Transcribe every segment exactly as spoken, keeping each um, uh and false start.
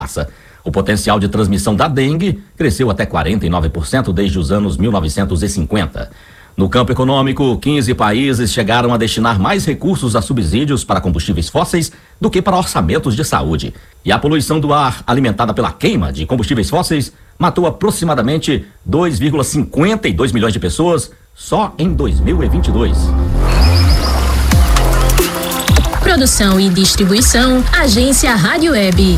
O potencial de transmissão da dengue cresceu até quarenta e nove por cento desde os anos mil novecentos e cinquenta. No campo econômico, quinze países chegaram a destinar mais recursos a subsídios para combustíveis fósseis do que para orçamentos de saúde. E a poluição do ar, alimentada pela queima de combustíveis fósseis, matou aproximadamente dois vírgula cinquenta e dois milhões de pessoas só em dois mil e vinte e dois. Produção e distribuição, Agência Rádio Web.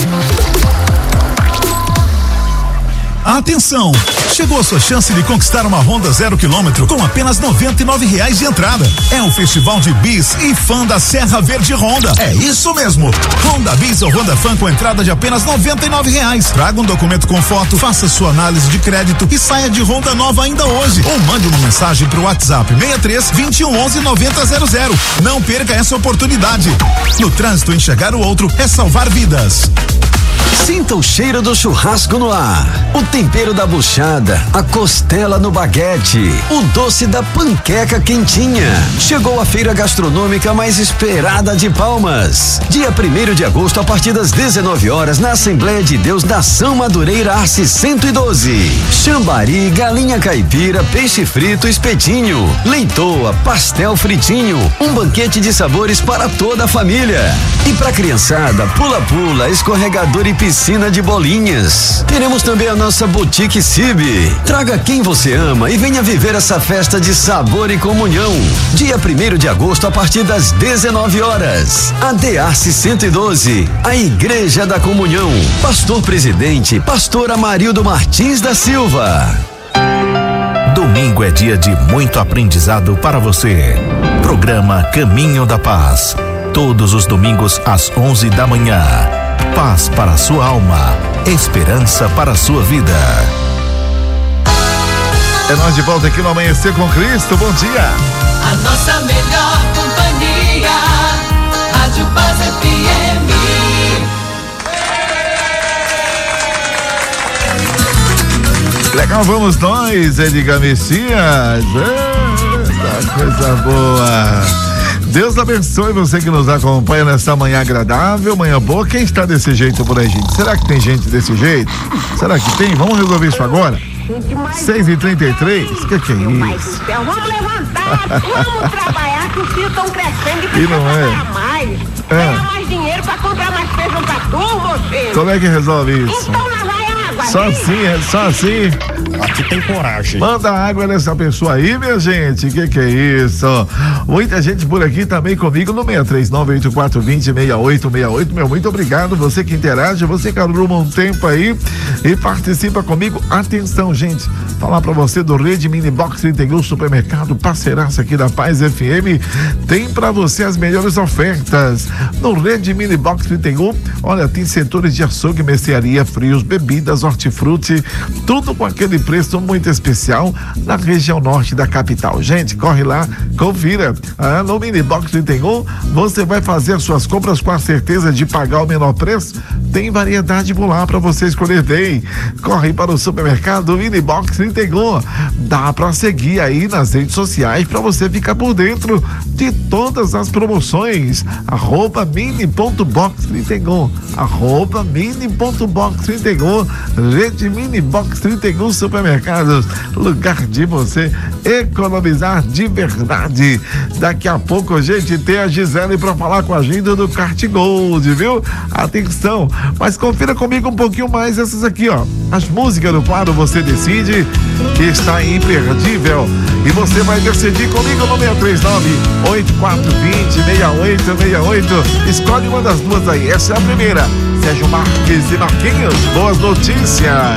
Atenção! Chegou a sua chance de conquistar uma Honda zero quilômetro com apenas noventa e nove reais de entrada. É o Festival de Bis e Fã da Serra Verde Honda. É isso mesmo! Honda Bis ou Honda Fã com entrada de apenas noventa e nove reais. Traga um documento com foto, faça sua análise de crédito e saia de Honda nova ainda hoje. Ou mande uma mensagem pro WhatsApp seis três, vinte e um, onze, noventa zero zero. Não perca essa oportunidade. No trânsito, enxergar o outro é salvar vidas. Sinta o cheiro do churrasco no ar, o tempero da buchada, a costela no baguete, o doce da panqueca quentinha. Chegou a feira gastronômica mais esperada de Palmas. Dia primeiro de agosto, a partir das dezenove horas, na Assembleia de Deus da São Madureira Arce cento e doze. Chambari, galinha caipira, peixe frito, espetinho, leitoa, pastel fritinho, um banquete de sabores para toda a família. E pra criançada, pula-pula, escorregador e piscina de bolinhas. Teremos também a nossa Boutique Cibe. Traga quem você ama e venha viver essa festa de sabor e comunhão. Dia primeiro de agosto, a partir das dezenove horas. A D Arce cento e doze, a Igreja da Comunhão. Pastor Presidente, Pastor Amarildo Martins da Silva. Domingo é dia de muito aprendizado para você. Programa Caminho da Paz. Todos os domingos às onze da manhã. Paz para a sua alma, esperança para a sua vida. É nós de volta aqui no Amanhecer com Cristo, bom dia. A nossa melhor companhia, Rádio Paz F M. Legal, vamos nós, Edgar Messias. Eita, coisa boa. Deus abençoe você que nos acompanha nessa manhã agradável, manhã boa. Quem está desse jeito por aí, gente? Será que tem gente desse jeito? Será que tem? Vamos resolver isso agora? seis e trinta e três? O que, que é isso? Vamos levantar, vamos trabalhar, que os filhos estão crescendo e precisam trabalhar mais. É. Ganhar mais dinheiro para comprar mais feijão pra tu, você. Como é que resolve isso? Então lá vai a água. Só assim, é só assim. Aqui tem coragem. Manda água nessa pessoa aí, minha gente. O que, que é isso? Muita gente por aqui também comigo no seis três nove, oito quatro dois zero, seis oito seis oito. Meu, muito obrigado. Você que interage, você que arruma um tempo aí e participa comigo. Atenção, gente. Falar pra você do Rede Mini Box trinta e um, supermercado parceiraço aqui da Paz F M. Tem pra você as melhores ofertas. No Rede Mini Box trinta e um, olha, tem setores de açougue, mercearia, frios, bebidas, hortifruti, tudo com aquele preço muito especial na região norte da capital. Gente, corre lá, confira. Ah, no Mini Box trinta e um, você vai fazer suas compras com a certeza de pagar o menor preço. Tem variedade por lá pra você escolher bem. Corre para o supermercado Mini Box trinta e um. Dá pra seguir aí nas redes sociais pra você ficar por dentro de todas as promoções. Arroba mini.box trinta e um. Arroba mini.box trinta e um. Rede Mini Box trinta e um Supermercados. Lugar de você economizar de verdade. Daqui a pouco, gente, tem a Gisele pra falar com a gente do Kart Gold, viu? Atenção, mas confira comigo um pouquinho mais essas aqui, ó. As músicas do quadro Você Decide, que está imperdível. E você vai decidir comigo no seis três nove, oito quatro dois zero, seis oito seis oito. Escolhe uma das duas aí. Essa é a primeira. Sérgio Marques e Marquinhos, boas notícias.